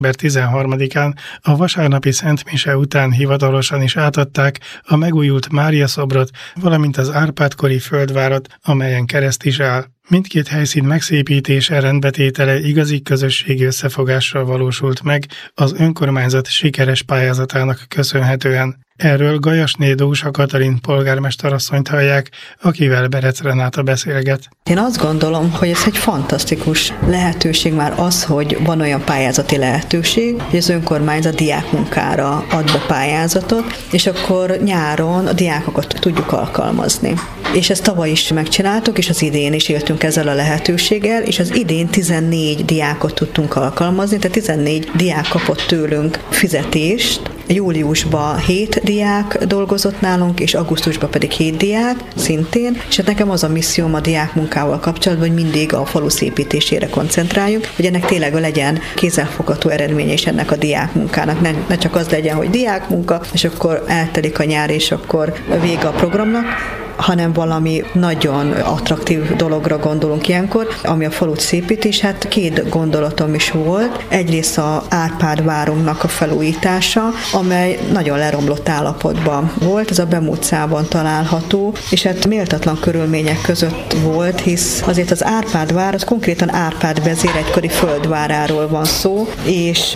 október 13-án a vasárnapi szentmise után hivatalosan is átadták a megújult Mária szobrot, valamint az Árpád-kori földvárat, amelyen kereszt is áll. Mindkét helyszín megszépítése, rendbetétele igazi közösségi összefogással valósult meg az önkormányzat sikeres pályázatának köszönhetően. Erről Gajasné Dósa Katalin polgármesterasszonyt hallják, akivel Berec Renáta beszélget. Én azt gondolom, hogy ez egy fantasztikus lehetőség már az, hogy van olyan pályázati lehetőség, hogy az önkormányzat diákmunkára ad be pályázatot, és akkor nyáron a diákokat tudjuk alkalmazni. És ezt tavaly is megcsináltuk, és az idén is éltünk ezzel a lehetőséggel, és az idén 14 diákot tudtunk alkalmazni, tehát 14 diák kapott tőlünk fizetést. Júliusban 7 diák dolgozott nálunk, és augusztusban pedig 7 diák szintén, és hát nekem az a misszióm a diákmunkával kapcsolatban, hogy mindig a falu szépítésére koncentráljunk, hogy ennek tényleg legyen kézzelfogható eredménye is ennek a diákmunkának. Ne csak az legyen, hogy diákmunka, és akkor eltelik a nyár, és akkor vége a programnak, hanem valami nagyon attraktív dologra gondolunk ilyenkor, ami a falut szépítés. Hát 2 gondolatom is volt. Egyrészt az Árpád-várunknak a felújítása, amely nagyon leromlott állapotban volt, ez a Bem utcában található, és hát méltatlan körülmények között volt, hisz azért az Árpád-vár, az konkrétan Árpád vezér egykori földváráról van szó, és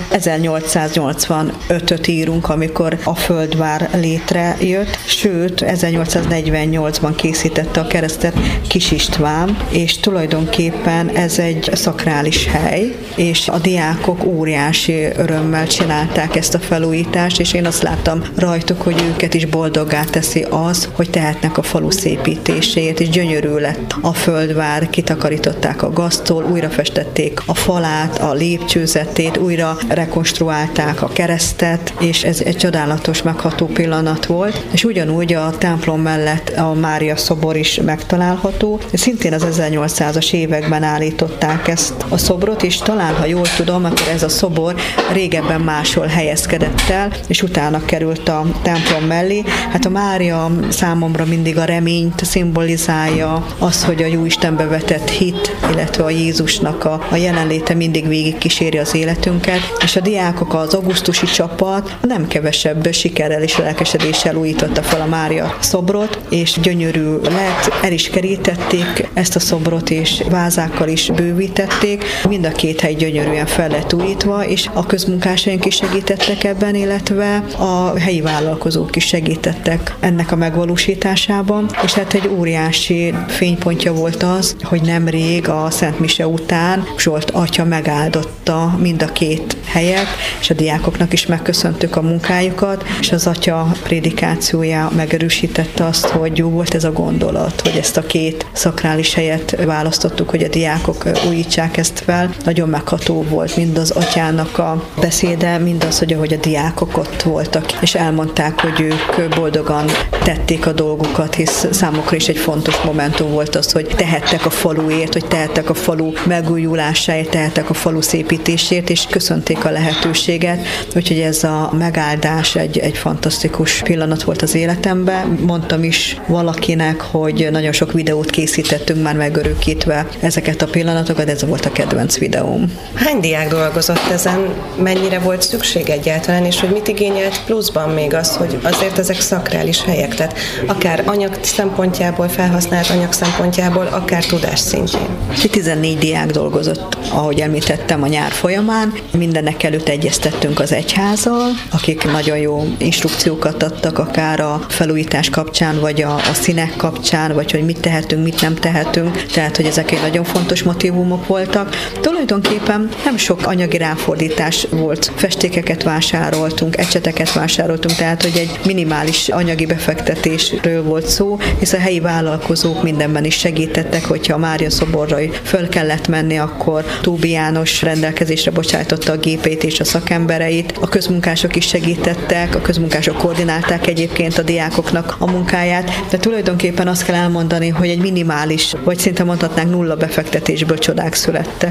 1885-öt írunk, amikor a földvár létrejött, sőt 1848-ban készítette a keresztet Kis István, és tulajdonképpen ez egy szakrális hely, és a diákok óriási örömmel csinálták ezt a felújítást, és én azt láttam rajtuk, hogy őket is boldoggá teszi az, hogy tehetnek a falu szépítéséért, és gyönyörű lett a földvár, kitakarították a gaztól, újra festették a falát, a lépcsőzetét, újra rekonstruálták a keresztet, és ez egy csodálatos, megható pillanat volt, és ugyanúgy a templom mellett a Mária szobor is megtalálható. Szintén az 1800-as években állították ezt a szobrot, és talán, ha jól tudom, akkor ez a szobor régebben máshol helyezkedett el, és utána került a templom mellé. Hát a Mária számomra mindig a reményt szimbolizálja, az, hogy a Jóistenbe vetett hit, illetve a Jézusnak a jelenléte mindig végig kíséri az életünket, és a diákok, az augusztusi csapat nem kevesebb sikerrel és lelkesedéssel újította fel a Mária szobrot, és gyönyörű lett, el is kerítették ezt a szobrot, és vázákkal is bővítették. Mind a 2 hely gyönyörűen fel lett újítva, és a közmunkásaink is segítettek ebben, illetve a helyi vállalkozók is segítettek ennek a megvalósításában, és hát egy óriási fénypontja volt az, hogy nemrég a Szent Mise után Zsolt atya megáldotta mind a 2 helyet, és a diákoknak is megköszöntük a munkájukat, és az atya prédikációja megerősítette azt, hogy jó volt ez a gondolat, hogy ezt a 2 szakrális helyet választottuk, hogy a diákok újítsák ezt fel. Nagyon megható volt mind az atyának a beszéde, mind az, hogy ahogy a diákok ott voltak, és elmondták, hogy ők boldogan tették a dolgukat, hisz számukra is egy fontos momentum volt az, hogy tehettek a faluért, hogy tehettek a falu megújulásáért, tehettek a falu szépítésért, és köszönték a lehetőséget, úgyhogy ez a megáldás egy fantasztikus pillanat volt az életemben. Mondtam is valakinek, hogy nagyon sok videót készítettünk már megörökítve ezeket a pillanatokat, ez volt a kedvenc videóm. Hány diák dolgozott ezen? Mennyire volt szükség egyáltalán, és hogy mit igényelt pluszban még az, hogy azért ezek szakrális helyek, tehát akár anyag szempontjából, felhasznált anyag szempontjából, akár tudás szintjén. 14 diák dolgozott, ahogy említettem, a nyár folyamán. Mindenek előtt egyeztettünk az egyházzal, akik nagyon jó instrukciókat adtak, akár a felújítás kapcsán, vagy a színek kapcsán, vagy hogy mit tehetünk, mit nem tehetünk, tehát hogy ezek egy nagyon fontos motívumok voltak. Tulajdonképpen nem sok anyagi ráfordítás volt. Festékeket vásároltunk, ecseteket vásároltunk, tehát hogy egy minimális anyagi befektetésről volt szó, hisz a helyi vállalkozók mindenben is segítettek, hogyha a Mária szoborra föl kellett menni, akkor Tóbi János rendelkezésre bocsájtotta a gépét és a szakembereit. A közmunkások is segítettek, a közmunkások koordinálták egyébként a diákoknak a munkáját, de tulajdonképpen azt kell elmondani, hogy egy minimális, vagy szinte mondhatnánk nulla befektetésből csodák születtek.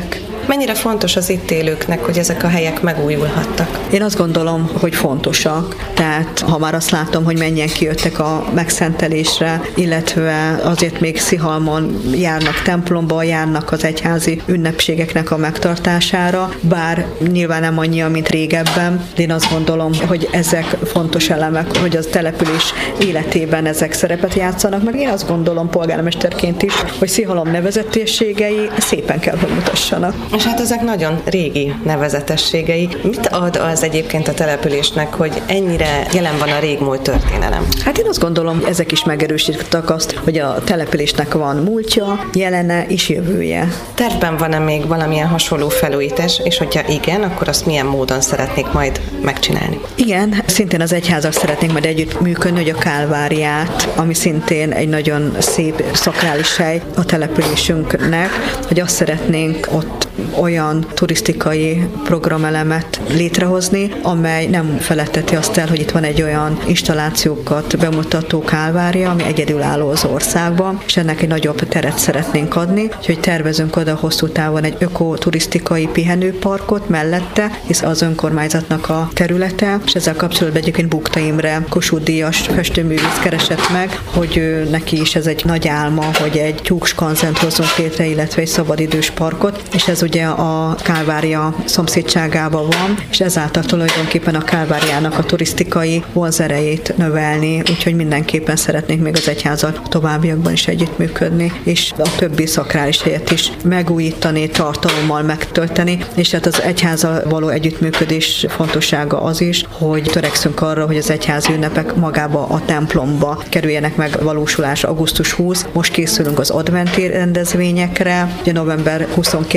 Mennyire fontos az itt élőknek, hogy ezek a helyek megújulhattak? Én azt gondolom, hogy fontosak. Tehát ha már azt látom, hogy mennyien kijöttek a megszentelésre, illetve azért még Szihalmon járnak templomba, járnak az egyházi ünnepségeknek a megtartására, bár nyilván nem annyian, mint régebben, de én azt gondolom, hogy ezek fontos elemek, hogy az település életében ezek szerepet játszanak, meg én azt gondolom polgármesterként is, hogy Szihalom nevezetességei szépen kell, hogy mutassanak. És hát ezek nagyon régi nevezetességei. Mit ad az egyébként a településnek, hogy ennyire jelen van a régmúlt történelem? Hát én azt gondolom, hogy ezek is megerősítettek azt, hogy a településnek van múltja, jelene és jövője. Tervben van-e még valamilyen hasonló felújítás, és hogyha igen, akkor azt milyen módon szeretnék majd megcsinálni? Igen, szintén az egyházak szeretnénk majd együtt működni, hogy a Kálváriát, ami szintén egy nagyon szép szakrális hely a településünknek, hogy azt szeretnénk ott olyan turisztikai programelemet létrehozni, amely nem feletteti azt el, hogy itt van egy olyan installációkat bemutató Kálvária, ami egyedülálló az országban, és ennek egy nagyobb teret szeretnénk adni, úgyhogy tervezünk oda hosszú távon egy ökoturisztikai pihenőparkot mellette, hisz az önkormányzatnak a területe, és ezzel kapcsolatban egyébként Bukta Imre Kossuth díjas festőművész keresett meg, hogy neki is ez egy nagy álma, hogy egy tyúkskanzent hozzunk létre, illetve egy szabadidős parkot, és ez ugye a Kálvária szomszédságában van, és ezáltal tulajdonképpen a Kálváriának a turisztikai vonzerejét növelni, úgyhogy mindenképpen szeretnék még az egyházzal továbbiakban is együttműködni, és a többi szakrális helyet is megújítani, tartalommal megtölteni, és hát az egyházzal való együttműködés fontossága az is, hogy törekszünk arra, hogy az egyházi ünnepek magába a templomba kerüljenek meg valósulás augusztus 20. Most készülünk az adventi rendezvényekre, ugye november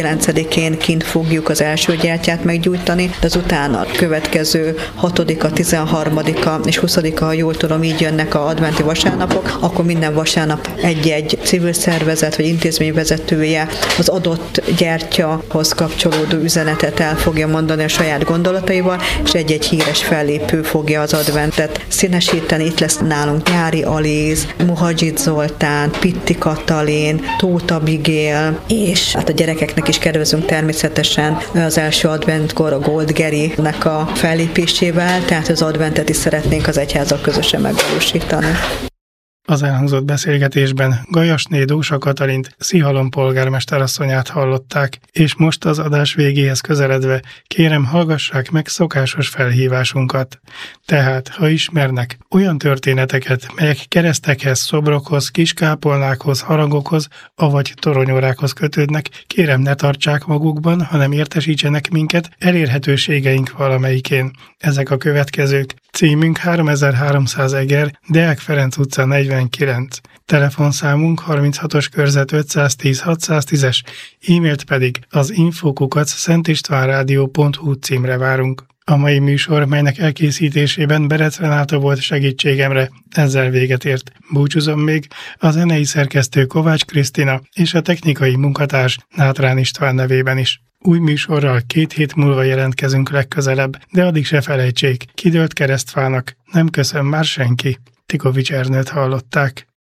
29-én kint fogjuk az első gyertyát meggyújtani, de azután a következő 6-a, 13-a és 20-a, ha jól tudom, így jönnek az adventi vasárnapok, akkor minden vasárnap egy-egy civil szervezet vagy intézmény vezetője az adott gyertyahoz kapcsolódó üzenetet el fogja mondani a saját gondolataival, és egy-egy híres fellépő fogja az adventet színesíteni. Itt lesz nálunk Nyári Alíz, Muhadzsid Zoltán, Pitti Katalin, Tóth Abigél, és hát a gyerekeknek is kedvezünk természetesen az első adventkor a Gold Geri-nek a fellépésével, tehát az adventet is szeretnénk az egyházzal közösen megvalósítani. Az elhangzott beszélgetésben Gajasné Dósa Katalint, Szihalom polgármesterasszonyát hallották, és most az adás végéhez közeledve kérem, hallgassák meg szokásos felhívásunkat. Tehát, ha ismernek olyan történeteket, melyek keresztekhez, szobrokhoz, kiskápolnákhoz, harangokhoz, avagy toronyórákhoz kötődnek, kérem, ne tartsák magukban, hanem értesítsenek minket elérhetőségeink valamelyikén. Ezek a következők. Címünk 3300 Eger, Deák Ferenc utca 49. Telefonszámunk 36-os körzet 510 610-es, e-mailt pedig az info@szentistvánradio.hu címre várunk. A mai műsor, melynek elkészítésében Berec Renáta volt segítségemre, ezzel véget ért. Búcsúzom még, a zenei szerkesztő Kovács Krisztina és a technikai munkatárs Nátrán István nevében is. Új műsorral 2 hét múlva jelentkezünk legközelebb, de addig se felejtsék, kidőlt keresztfának nem köszön már senki. Tikovics Ernőt hallották.